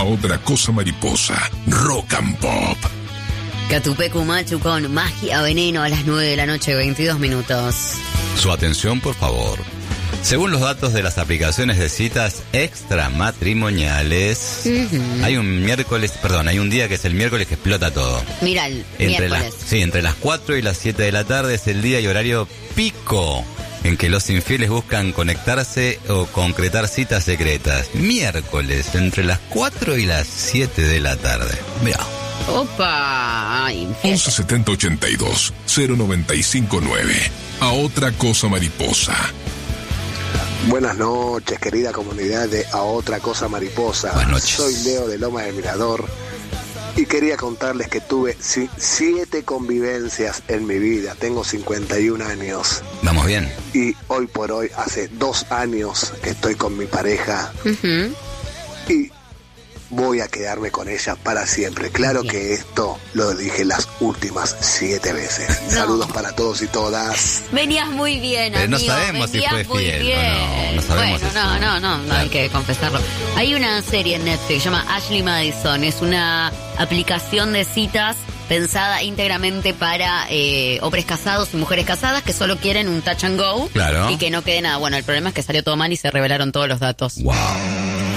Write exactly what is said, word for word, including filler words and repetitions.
Otra Cosa Mariposa, Rock and Pop. Catupecu Machu con Magia Veneno a las nueve de la noche, veintidós minutos. Su atención, por favor. Según los datos de las aplicaciones de citas extramatrimoniales, uh-huh. hay un miércoles, perdón, hay un día que es el miércoles que explota todo. Mira, el entre miércoles. Las, sí, entre las cuatro y las siete de la tarde es el día y horario pico en que los infieles buscan conectarse o concretar citas secretas. Miércoles, entre las cuatro y las siete de la tarde. Mirá. Opa, ay, once setenta ochenta y dos cero noventa y cinco nueve. A Otra Cosa Mariposa. Buenas noches, querida comunidad de A Otra Cosa Mariposa. Buenas noches. Soy Leo de Loma del Mirador y quería contarles que tuve si, siete convivencias en mi vida. Tengo cincuenta y un años. Vamos bien. Y hoy por hoy, hace dos años que estoy con mi pareja. Uh-huh. Y voy a quedarme con ella para siempre. Claro bien. Que esto lo dije las últimas siete veces. No. Saludos para todos y todas. Venías muy bien, Pero amigo. no sabemos Venías si fue fiel bien. o no. No sabemos. Bueno, si no, fue. no, no, no, Claro. hay que confesarlo. Hay una serie en Netflix que se llama Ashley Madison. Es una aplicación de citas pensada íntegramente para eh, hombres casados y mujeres casadas que solo quieren un touch and go. Claro. Y que no quede nada. Bueno, el problema es que salió todo mal y se revelaron todos los datos. Wow.